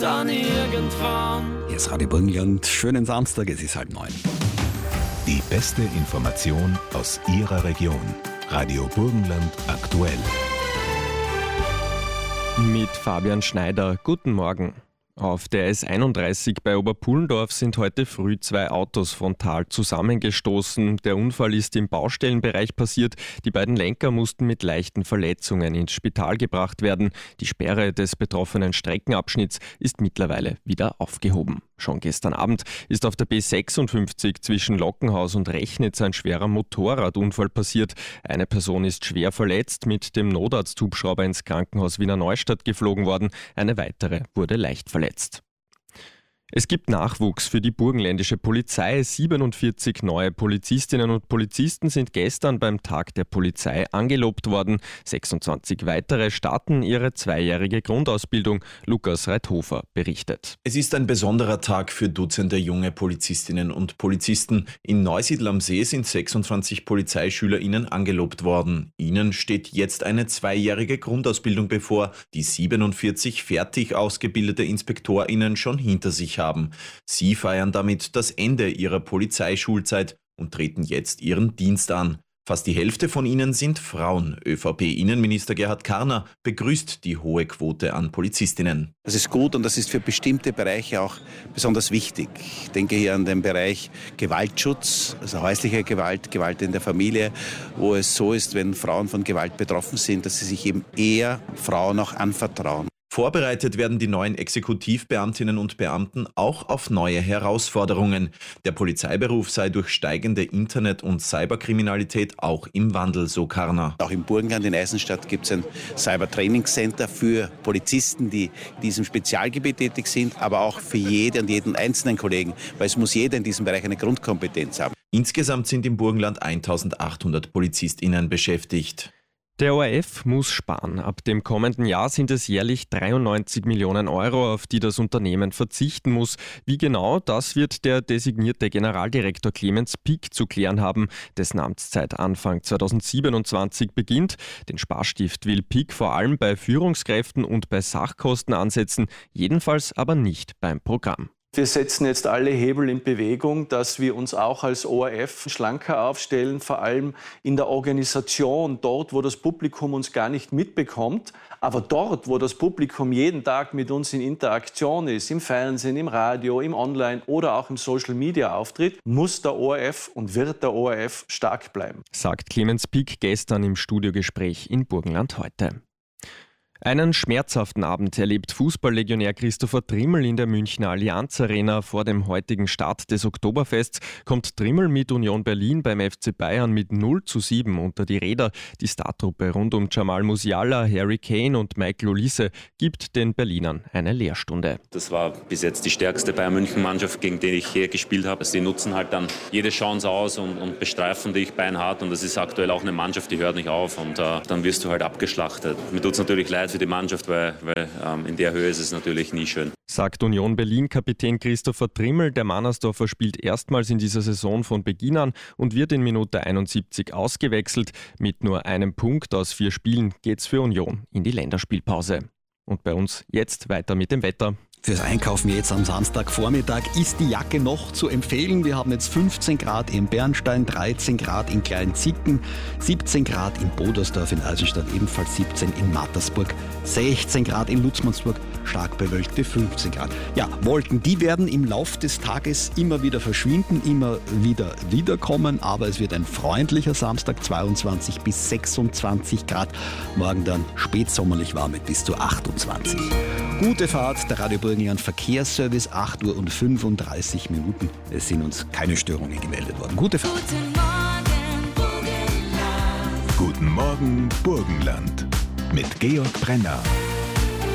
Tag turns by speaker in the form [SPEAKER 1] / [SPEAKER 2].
[SPEAKER 1] dann irgendwann.
[SPEAKER 2] Hier ist Radio Burgenland. Schönen Samstag, es ist 8:30.
[SPEAKER 3] Die beste Information aus Ihrer Region. Radio Burgenland aktuell.
[SPEAKER 4] Mit Fabian Schneider. Guten Morgen. Auf der S31 bei Oberpullendorf sind heute früh 2 Autos frontal zusammengestoßen. Der Unfall ist im Baustellenbereich passiert. Die beiden Lenker mussten mit leichten Verletzungen ins Spital gebracht werden. Die Sperre des betroffenen Streckenabschnitts ist mittlerweile wieder aufgehoben. Schon gestern Abend ist auf der B56 zwischen Lockenhaus und Rechnitz ein schwerer Motorradunfall passiert. Eine Person ist schwer verletzt, mit dem Notarzthubschrauber ins Krankenhaus Wiener Neustadt geflogen worden. Eine weitere wurde leicht verletzt. Es gibt Nachwuchs für die burgenländische Polizei. 47 neue Polizistinnen und Polizisten sind gestern beim Tag der Polizei angelobt worden. 26 weitere starten ihre 2-jährige Grundausbildung. Lukas Reithofer berichtet.
[SPEAKER 5] Es ist ein besonderer Tag für Dutzende junge Polizistinnen und Polizisten. In Neusiedl am See sind 26 PolizeischülerInnen angelobt worden. Ihnen steht jetzt eine 2-jährige Grundausbildung bevor, die 47 fertig ausgebildete InspektorInnen schon hinter sich haben. Sie feiern damit das Ende ihrer Polizeischulzeit und treten jetzt ihren Dienst an. Fast die Hälfte von ihnen sind Frauen. ÖVP-Innenminister Gerhard Karner begrüßt die hohe Quote an Polizistinnen.
[SPEAKER 6] Das ist gut und das ist für bestimmte Bereiche auch besonders wichtig. Ich denke hier an den Bereich Gewaltschutz, also häusliche Gewalt, Gewalt in der Familie, wo es so ist, wenn Frauen von Gewalt betroffen sind, dass sie sich eben eher Frauen auch anvertrauen.
[SPEAKER 5] Vorbereitet werden die neuen Exekutivbeamtinnen und Beamten auch auf neue Herausforderungen. Der Polizeiberuf sei durch steigende Internet- und Cyberkriminalität auch im Wandel, so Karner.
[SPEAKER 6] Auch im Burgenland in Eisenstadt gibt es ein Cyber-Training-Center für Polizisten, die in diesem Spezialgebiet tätig sind, aber auch für jede und jeden einzelnen Kollegen, weil es muss jeder in diesem Bereich eine Grundkompetenz haben.
[SPEAKER 5] Insgesamt sind im Burgenland 1800 PolizistInnen beschäftigt.
[SPEAKER 4] Der ORF muss sparen. Ab dem kommenden Jahr sind es jährlich 93 Millionen Euro, auf die das Unternehmen verzichten muss. Wie genau, das wird der designierte Generaldirektor Clemens Pick zu klären haben, dessen Amtszeit Anfang 2027 beginnt. Den Sparstift will Pick vor allem bei Führungskräften und bei Sachkosten ansetzen, jedenfalls aber nicht beim Programm.
[SPEAKER 7] Wir setzen jetzt alle Hebel in Bewegung, dass wir uns auch als ORF schlanker aufstellen, vor allem in der Organisation, dort, wo das Publikum uns gar nicht mitbekommt. Aber dort, wo das Publikum jeden Tag mit uns in Interaktion ist, im Fernsehen, im Radio, im Online oder auch im Social Media auftritt, muss der ORF und wird der ORF stark bleiben.
[SPEAKER 4] Sagt Clemens Pick gestern im Studiogespräch in Burgenland heute. Einen schmerzhaften Abend erlebt Fußballlegionär Christopher Trimmel in der Münchner Allianz Arena. Vor dem heutigen Start des Oktoberfests kommt Trimmel mit Union Berlin beim FC Bayern mit 0:7 unter die Räder. Die Startruppe rund um Jamal Musiala, Harry Kane und Michael Olise gibt den Berlinern eine Lehrstunde.
[SPEAKER 8] Das war bis jetzt die stärkste Bayern-München-Mannschaft, gegen die ich hier gespielt habe. Sie nutzen halt dann jede Chance aus und bestreifen dich beinhart. Und das ist aktuell auch eine Mannschaft, die hört nicht auf. Und dann wirst du halt abgeschlachtet. Mir tut es natürlich leid für die Mannschaft, weil in der Höhe ist es natürlich nie schön.
[SPEAKER 4] Sagt Union Berlin-Kapitän Christopher Trimmel. Der Mannersdorfer spielt erstmals in dieser Saison von Beginn an und wird in Minute 71 ausgewechselt. Mit nur einem Punkt aus 4 Spielen geht's für Union in die Länderspielpause. Und bei uns jetzt weiter mit dem Wetter.
[SPEAKER 2] Fürs Einkaufen jetzt am Samstagvormittag ist die Jacke noch zu empfehlen. Wir haben jetzt 15 Grad in Bernstein, 13 Grad in Kleinzicken, 17 Grad in Bodersdorf in Eisenstadt, ebenfalls 17 in Mattersburg, 16 Grad in Lutzmannsburg, stark bewölkte 15 Grad. Ja, Wolken, die werden im Lauf des Tages immer wieder verschwinden, immer wieder wiederkommen, aber es wird ein freundlicher Samstag, 22 bis 26 Grad. Morgen dann spätsommerlich warm mit bis zu 28. Gute Fahrt, der Radio Burgenland Verkehrsservice, 8 Uhr und 35 Minuten. Es sind uns keine Störungen gemeldet worden. Gute Fahrt.
[SPEAKER 3] Guten Morgen, Burgenland. Mit Georg Brenner.